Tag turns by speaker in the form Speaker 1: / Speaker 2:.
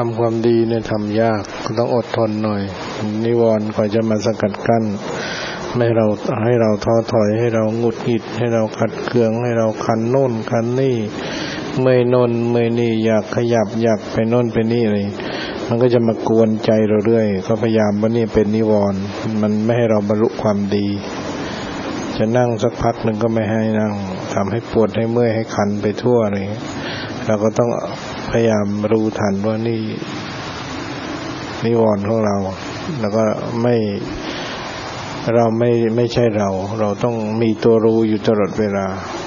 Speaker 1: ำความดีเนี่ยทำยากก็ต้องอดทนหน่อยนิวรณ์ก็จะมาสกัดกั้นไม่ให้เราท้อถอยให้เราหงุดหงิดให้เราขัดเคืองให้เราคันโน่นคันนี่เมื่อยโน่นเมื่อยนี่อยากขยับอยากไปโน่นไปนี่อะไรมันก็จะมากวนใจเราเรื่อยก็พยายามว่านี่เป็นนิวรณ์มันไม่ให้เราบรรลุความดีจะนั่งสักพักหนึ่งก็ไม่ให้นั่งทำให้ปวดให้เมื่อยให้คันไปทั่วอะไรเราก็ต้องพยายามรู้ทันว่านี่นิวรณ์ของเราแล้วก็ไม่ใช่เราต้องมีตัวรู้อยู่ตลอดเวลา